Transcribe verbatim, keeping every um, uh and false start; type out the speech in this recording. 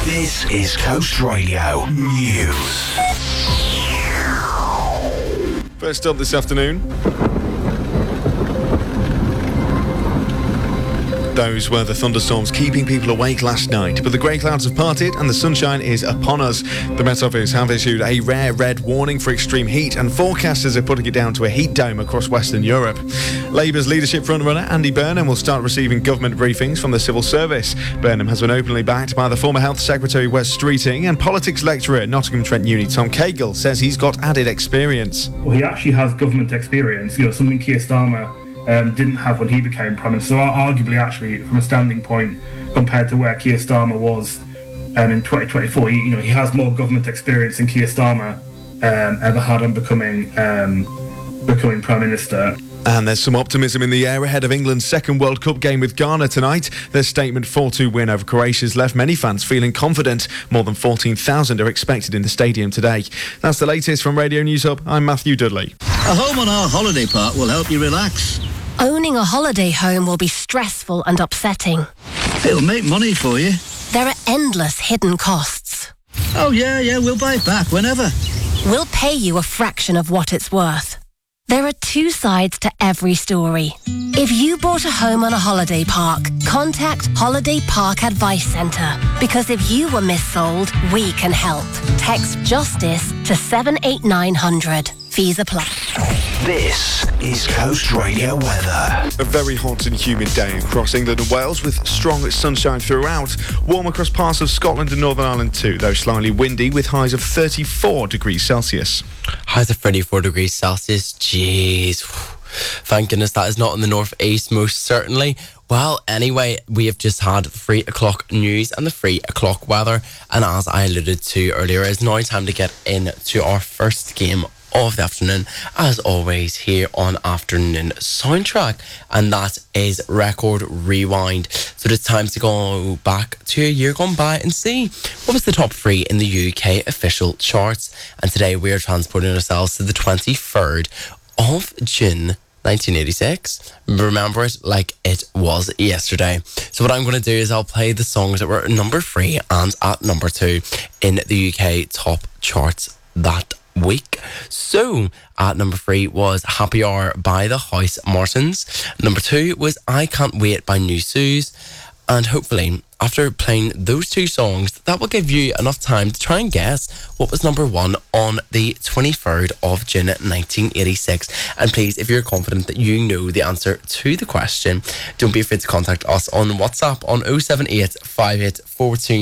This is Coast Radio News. First up this afternoon, those were the thunderstorms keeping people awake last night, but the grey clouds have parted and the sunshine is upon us. The Met Office have issued a rare red warning for extreme heat, and forecasters are putting it down to a heat dome across Western Europe. Labour's leadership frontrunner Andy Burnham will start receiving government briefings from the civil service. Burnham has been openly backed by the former Health Secretary Wes Streeting, and politics lecturer at Nottingham Trent Uni Tom Cagle says he's got added experience. Well, he actually has government experience, you know, something Keir Starmer Um, didn't have when he became Prime Minister. So arguably, actually, from a standing point, compared to where Keir Starmer was um, in twenty twenty-four, he, you know, he has more government experience than Keir Starmer um, ever had on becoming um, becoming Prime Minister. And there's some optimism in the air ahead of England's second World Cup game with Ghana tonight. Their statement four two win over Croatia's left many fans feeling confident. More than fourteen thousand are expected in the stadium today. That's the latest from Radio News Hub. I'm Matthew Dudley. A home on our holiday park will help you relax. Owning a holiday home will be stressful and upsetting. It'll make money for you. There are endless hidden costs. Oh yeah, yeah, we'll buy it back whenever. We'll pay you a fraction of what it's worth. There are two sides to every story. If you bought a home on a holiday park, contact Holiday Park Advice Centre. Because if you were missold, we can help. Text JUSTICE to seven eight nine hundred. Fees apply. This is Coast Radio weather. A very hot and humid day across England and Wales with strong sunshine throughout. Warm across parts of Scotland and Northern Ireland too, though slightly windy with highs of thirty-four degrees Celsius. Highs of thirty-four degrees Celsius. Jeez. Thank goodness that is not in the northeast, most certainly. Well, anyway, we have just had three o'clock news and the three o'clock weather. And as I alluded to earlier, it's now time to get into our first game of the afternoon, as always, here on Afternoon Soundtrack, and that is Record Rewind. So it's time to go back to a year gone by and see what was the top three in the U K official charts. And today we are transporting ourselves to the twenty-third of June nineteen eighty-six. Remember it like it was yesterday. So what I'm going to do is I'll play the songs that were number three and at number two in the U K top charts that week. So at number three was Happy Hour by the House Martins. Number two was I Can't Wait by New Suze. And hopefully after playing those two songs, that will give you enough time to try and guess what was number one on the twenty-third of June nineteen eighty-six. And please, if you're confident that you know the answer to the question, don't be afraid to contact us on WhatsApp on oh seven eight, five eight four two